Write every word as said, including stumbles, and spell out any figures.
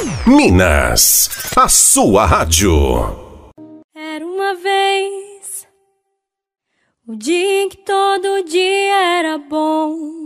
Minas, a sua rádio. Era uma vez o dia em que todo dia era bom.